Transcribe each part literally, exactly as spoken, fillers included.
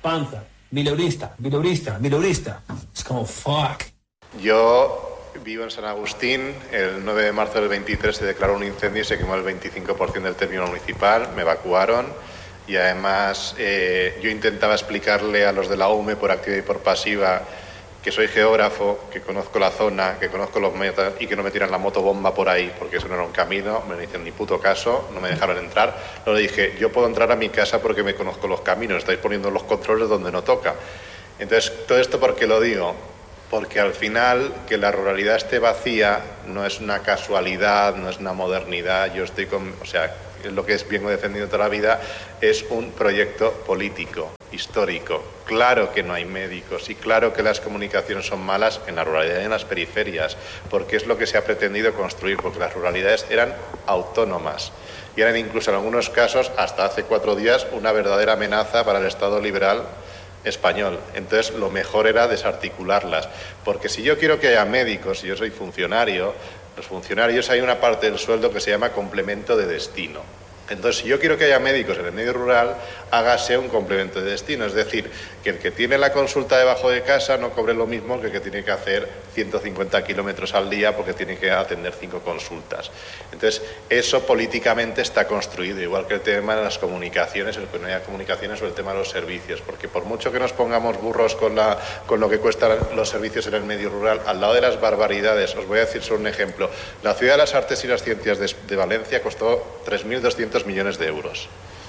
panza, mileurista, mileurista, mileurista. Es como, fuck. Yo vivo en San Agustín. El nueve de marzo del veintitrés se declaró un incendio y se quemó el veinticinco por ciento del término municipal. Me evacuaron y además eh, yo intentaba explicarle a los de la U M E por activa y por pasiva que soy geógrafo, que conozco la zona, que conozco los metas y que no me tiran la motobomba por ahí, porque eso no era un camino, me dicen ni puto caso, no me dejaron entrar. Luego le dije, yo puedo entrar a mi casa porque me conozco los caminos, estáis poniendo los controles donde no toca. Entonces, todo esto, ¿por qué lo digo? Porque al final, que la ruralidad esté vacía no es una casualidad, no es una modernidad, yo estoy con, o sea, es lo que es vengo defendiendo toda la vida, es un proyecto político, histórico. Claro que no hay médicos y claro que las comunicaciones son malas en la ruralidad y en las periferias, porque es lo que se ha pretendido construir, porque las ruralidades eran autónomas y eran incluso en algunos casos, hasta hace cuatro días, una verdadera amenaza para el Estado liberal español. Entonces, lo mejor era desarticularlas, porque si yo quiero que haya médicos, si yo soy funcionario, los funcionarios hay una parte del sueldo que se llama complemento de destino. Entonces, si yo quiero que haya médicos en el medio rural, hágase un complemento de destino. Es decir, que el que tiene la consulta debajo de casa no cobre lo mismo que el que tiene que hacer ciento cincuenta kilómetros al día porque tiene que atender cinco consultas. Entonces, eso políticamente está construido, igual que el tema de las comunicaciones, el que no haya comunicaciones o el tema de los servicios. Porque por mucho que nos pongamos burros con, la, con lo que cuestan los servicios en el medio rural, al lado de las barbaridades, os voy a decir solo un ejemplo. La Ciudad de las Artes y las Ciencias de, de Valencia costó tres mil doscientos millones de euros,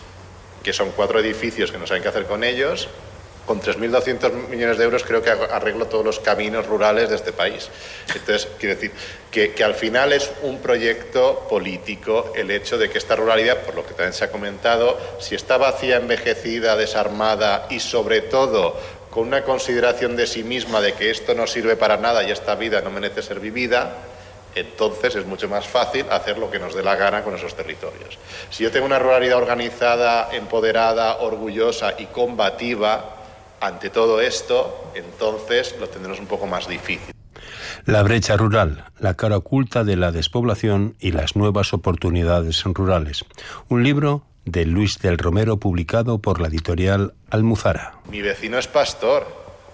que son cuatro edificios que no saben qué hacer con ellos. Con tres mil doscientos millones de euros creo que arreglo todos los caminos rurales de este país. Entonces, quiero decir que, que al final es un proyecto político el hecho de que esta ruralidad, por lo que también se ha comentado, si está vacía, envejecida, desarmada y sobre todo con una consideración de sí misma de que esto no sirve para nada y esta vida no merece ser vivida, entonces es mucho más fácil hacer lo que nos dé la gana con esos territorios. Si yo tengo una ruralidad organizada, empoderada, orgullosa y combativa ante todo esto, entonces lo tendremos un poco más difícil. La brecha rural, la cara oculta de la despoblación y las nuevas oportunidades rurales. Un libro de Luis del Romero publicado por la editorial Almuzara. Mi vecino es pastor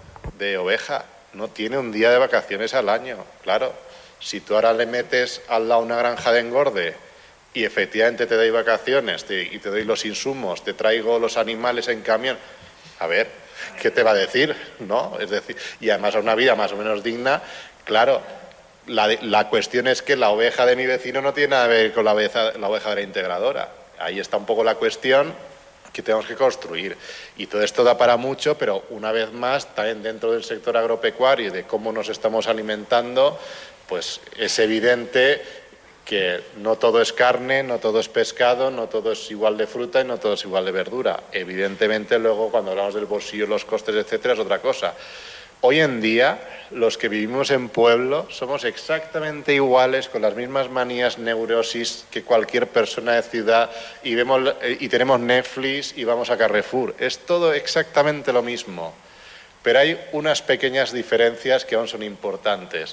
de oveja, no tiene un día de vacaciones al año, claro. Si tú ahora le metes al lado una granja de engorde y efectivamente te doy vacaciones te, y te doy los insumos, te traigo los animales en camión, a ver, ¿qué te va a decir? ¿No? Es decir, y además a una vida más o menos digna, claro, la, la cuestión es que la oveja de mi vecino no tiene nada que ver con la oveja, la oveja de la integradora. Ahí está un poco la cuestión que tenemos que construir. Y todo esto da para mucho, pero una vez más, también dentro del sector agropecuario y de cómo nos estamos alimentando, pues es evidente que no todo es carne, no todo es pescado, no todo es igual de fruta y no todo es igual de verdura. Evidentemente, luego, cuando hablamos del bolsillo, los costes, etcétera, es otra cosa. Hoy en día, los que vivimos en pueblo somos exactamente iguales, con las mismas manías, neurosis que cualquier persona de ciudad, y, vemos, y tenemos Netflix y vamos a Carrefour. Es todo exactamente lo mismo. Pero hay unas pequeñas diferencias que aún son importantes.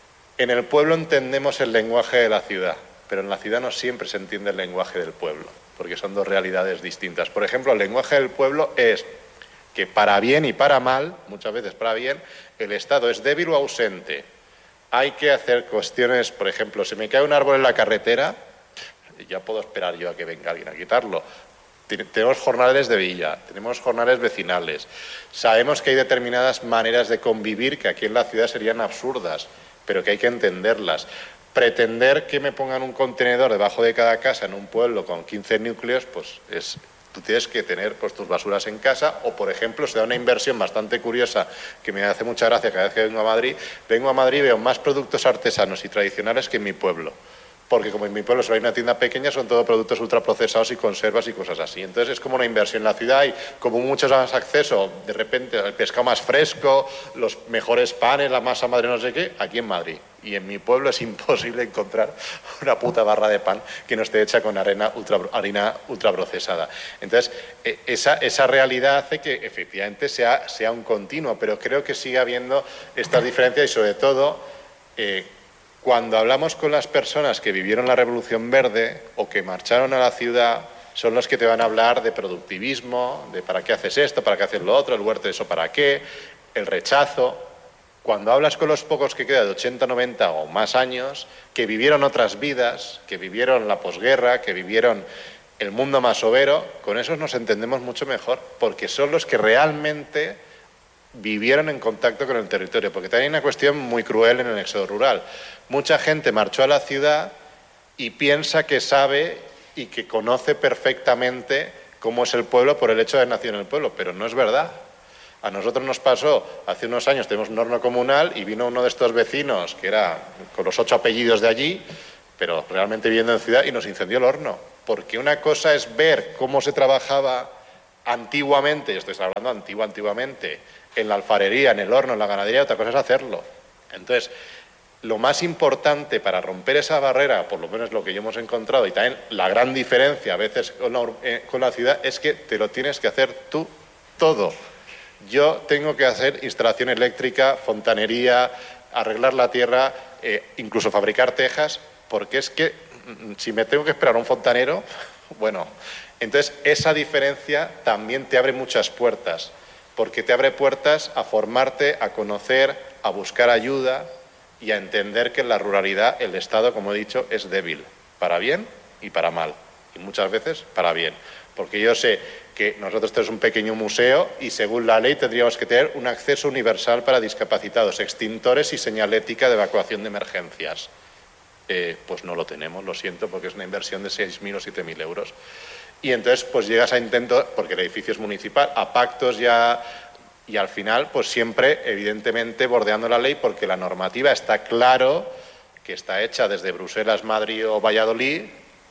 En el pueblo entendemos el lenguaje de la ciudad, pero en la ciudad no siempre se entiende el lenguaje del pueblo, porque son dos realidades distintas. Por ejemplo, el lenguaje del pueblo es que para bien y para mal, muchas veces para bien, el Estado es débil o ausente. Hay que hacer cuestiones, por ejemplo, si me cae un árbol en la carretera, ya puedo esperar yo a que venga alguien a quitarlo. Tenemos jornales de villa, tenemos jornales vecinales. Sabemos que hay determinadas maneras de convivir que aquí en la ciudad serían absurdas, pero que hay que entenderlas. Pretender que me pongan un contenedor debajo de cada casa en un pueblo con quince núcleos, pues es, tú tienes que tener pues, tus basuras en casa. O, por ejemplo, se da una inversión bastante curiosa que me hace mucha gracia cada vez que vengo a Madrid. Vengo a Madrid y veo más productos artesanos y tradicionales que en mi pueblo. Porque como en mi pueblo solo hay una tienda pequeña, son todo productos ultraprocesados y conservas y cosas así. Entonces es como una inversión en la ciudad y como muchos más acceso, de repente, el pescado más fresco, los mejores panes, la masa madre no sé qué, aquí en Madrid. Y en mi pueblo es imposible encontrar una puta barra de pan que no esté hecha con arena ultra, harina ultraprocesada. Entonces, esa, esa realidad hace que efectivamente sea, sea un continuo, pero creo que sigue habiendo estas diferencias y sobre todo... Eh, Cuando hablamos con las personas que vivieron la Revolución Verde o que marcharon a la ciudad, son los que te van a hablar de productivismo, de para qué haces esto, para qué haces lo otro, el huerto eso para qué, el rechazo. Cuando hablas con los pocos que quedan de ochenta, noventa o más años, que vivieron otras vidas, que vivieron la posguerra, que vivieron el mundo masovero, con esos nos entendemos mucho mejor, porque son los que realmente vivieron en contacto con el territorio, porque también hay una cuestión muy cruel en el éxodo rural. Mucha gente marchó a la ciudad y piensa que sabe y que conoce perfectamente cómo es el pueblo por el hecho de haber nacido en el pueblo, pero no es verdad. A nosotros nos pasó, hace unos años tenemos un horno comunal y vino uno de estos vecinos, que era con los ocho apellidos de allí, pero realmente viviendo en ciudad, y nos incendió el horno. Porque una cosa es ver cómo se trabajaba antiguamente, yo estoy hablando antiguo, antiguamente, en la alfarería, en el horno, en la ganadería, otra cosa es hacerlo. Entonces, lo más importante para romper esa barrera, por lo menos lo que yo hemos encontrado, y también la gran diferencia a veces con la, eh, con la ciudad, es que te lo tienes que hacer tú todo. Yo tengo que hacer instalación eléctrica, fontanería, arreglar la tierra, eh, incluso fabricar tejas, porque es que si me tengo que esperar a un fontanero, bueno, entonces esa diferencia también te abre muchas puertas, porque te abre puertas a formarte, a conocer, a buscar ayuda y a entender que en la ruralidad el Estado, como he dicho, es débil, para bien y para mal, y muchas veces para bien. Porque yo sé que nosotros tenemos un pequeño museo y según la ley tendríamos que tener un acceso universal para discapacitados, extintores y señalética de evacuación de emergencias. Eh, pues no lo tenemos, lo siento, porque es una inversión de seis mil o siete mil euros. Y entonces pues llegas a intentos, porque el edificio es municipal, a pactos ya, y al final pues siempre evidentemente bordeando la ley, porque la normativa está claro que está hecha desde Bruselas, Madrid o Valladolid,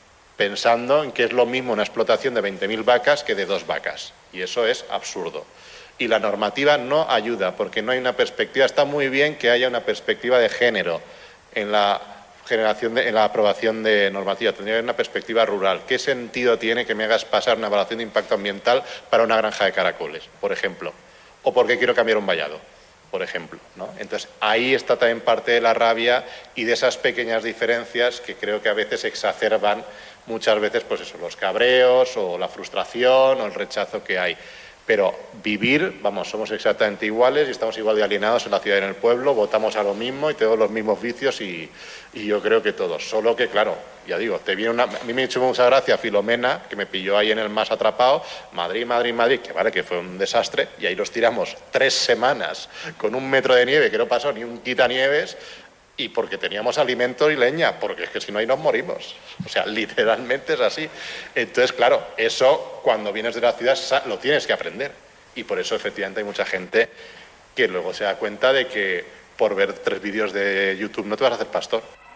pensando en que es lo mismo una explotación de veinte mil vacas que de dos vacas. Y eso es absurdo. Y la normativa no ayuda, porque no hay una perspectiva. Está muy bien que haya una perspectiva de género en la generación de, en la aprobación de normativa. Tendría que haber una perspectiva rural. ¿Qué sentido tiene que me hagas pasar una evaluación de impacto ambiental para una granja de caracoles, por ejemplo? O porque quiero cambiar un vallado, por ejemplo, ¿no? Entonces, ahí está también parte de la rabia y de esas pequeñas diferencias que creo que a veces exacerban muchas veces, pues eso, los cabreos o la frustración o el rechazo que hay. Pero vivir, vamos, somos exactamente iguales y estamos igual de alienados en la ciudad y en el pueblo, votamos a lo mismo y tenemos los mismos vicios y, y yo creo que todos. Solo que, claro, ya digo, te viene una, a mí me ha hecho mucha gracia Filomena, que me pilló ahí en el más atrapado, Madrid, Madrid, Madrid, que vale, que fue un desastre, y ahí los tiramos tres semanas con un metro de nieve que no pasó ni un quitanieves, y porque teníamos alimento y leña, porque es que si no ahí nos morimos. O sea, literalmente es así. Entonces, claro, eso cuando vienes de la ciudad lo tienes que aprender. Y por eso efectivamente hay mucha gente que luego se da cuenta de que por ver tres vídeos de YouTube no te vas a hacer pastor.